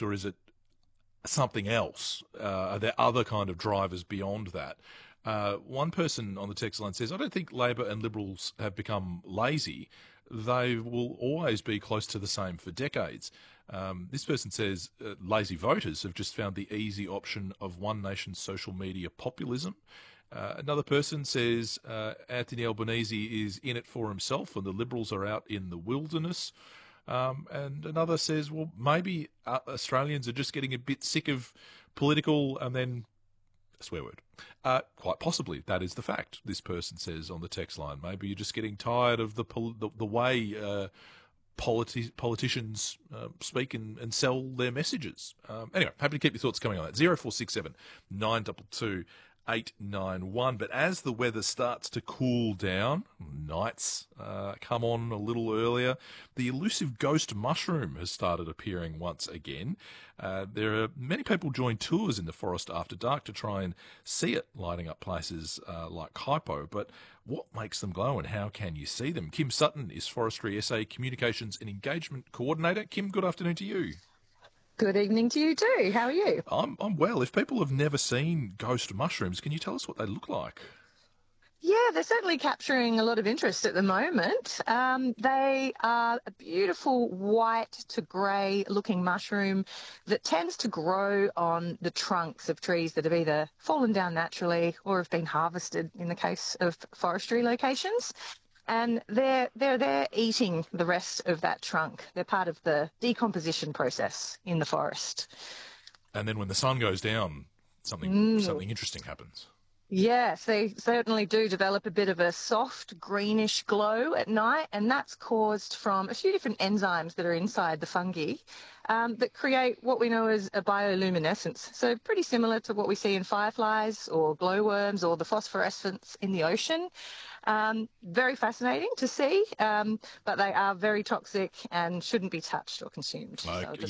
drift, or is it something else? Are there other kind of drivers beyond that? One person on the text line says, I don't think Labor and Liberals have become lazy. They will always be close to the same for decades. This person says lazy voters have just found the easy option of One Nation's social media populism. Another person says Anthony Albanese is in it for himself and the Liberals are out in the wilderness. And another says, well, maybe Australians are just getting a bit sick of political and then a swear word. Quite possibly, that is the fact, this person says on the text line. Maybe you're just getting tired of the way politicians speak and sell their messages. Anyway, happy to keep your thoughts coming on that. 0467 922 891. But as the weather starts to cool down, nights come on a little earlier, the elusive ghost mushroom has started appearing once again. There are many people join tours in the forest after dark to try and see it lighting up places like Kaipo. But what makes them glow and how can you see them? Kim Sutton is Forestry SA Communications and Engagement Coordinator. Kim, good afternoon to you. Good evening to you too. How are you? I'm well. If people have never seen ghost mushrooms, can you tell us what they look like? Yeah, they're certainly capturing a lot of interest at the moment. They are a beautiful white to grey looking mushroom that tends to grow on the trunks of trees that have either fallen down naturally or have been harvested in the case of forestry locations. And they're there eating the rest of that trunk. They're part of the decomposition process in the forest. And then when the sun goes down, something interesting happens. Yes, they certainly do develop a bit of a soft greenish glow at night, and that's caused from a few different enzymes that are inside the fungi that create what we know as a bioluminescence. So pretty similar to what we see in fireflies or glowworms or the phosphorescence in the ocean. Very fascinating to see, but they are very toxic and shouldn't be touched or consumed.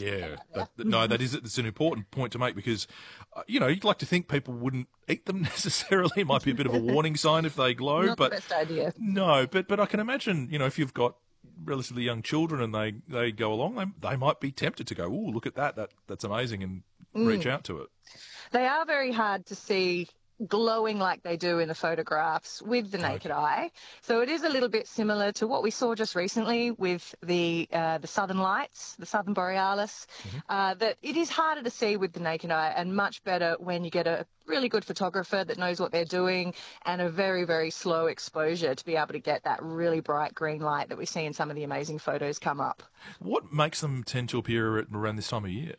It's an important point to make because, you'd like to think people wouldn't eat them necessarily. It might be a bit of a warning sign if they glow. Not the best idea. No, but I can imagine, if you've got relatively young children and they go along, they might be tempted to go, oh, look at that's amazing, and reach out to it. They are very hard to see glowing like they do in the photographs with the naked eye. So it is a little bit similar to what we saw just recently with the Southern Lights, the Southern Borealis, that it is harder to see with the naked eye and much better when you get a really good photographer that knows what they're doing and a very, very slow exposure to be able to get that really bright green light that we see in some of the amazing photos come up. What makes them tend to appear around this time of year?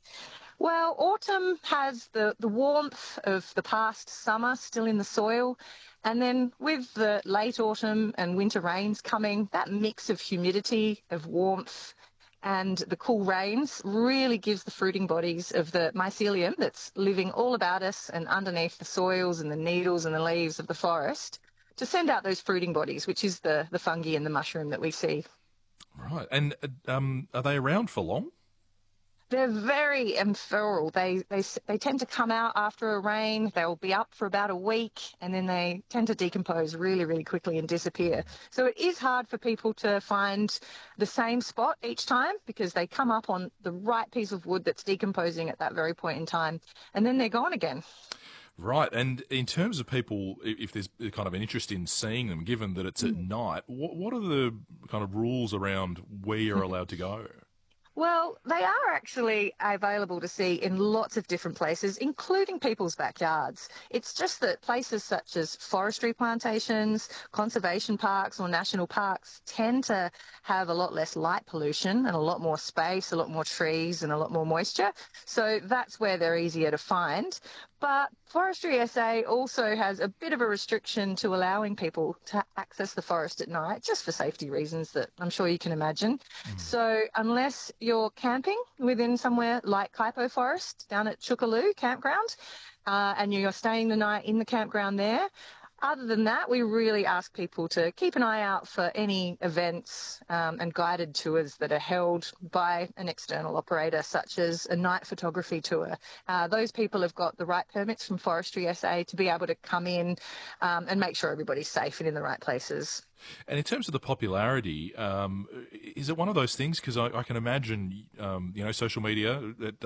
Well, autumn has the warmth of the past summer still in the soil. And then with the late autumn and winter rains coming, that mix of humidity, of warmth, and the cool rains really gives the fruiting bodies of the mycelium that's living all about us and underneath the soils and the needles and the leaves of the forest to send out those fruiting bodies, which is the fungi and the mushroom that we see. Right. And are they around for long? They're very ephemeral. They tend to come out after a rain. They'll be up for about a week, and then they tend to decompose really, really quickly and disappear. So it is hard for people to find the same spot each time because they come up on the right piece of wood that's decomposing at that very point in time, and then they're gone again. Right. And in terms of people, if there's kind of an interest in seeing them, given that it's at night, what are the kind of rules around where you're allowed to go? Well, they are actually available to see in lots of different places, including people's backyards. It's just that places such as forestry plantations, conservation parks or national parks tend to have a lot less light pollution and a lot more space, a lot more trees and a lot more moisture. So that's where they're easier to find. But Forestry SA also has a bit of a restriction to allowing people to access the forest at night, just for safety reasons that I'm sure you can imagine. So unless you're camping within somewhere like Kaipo Forest down at Chukaloo Campground, and you're staying the night in the campground there, other than that, we really ask people to keep an eye out for any events and guided tours that are held by an external operator, such as a night photography tour. Those people have got the right permits from Forestry SA to be able to come in and make sure everybody's safe and in the right places. And in terms of the popularity, is it one of those things? Because I can imagine, social media,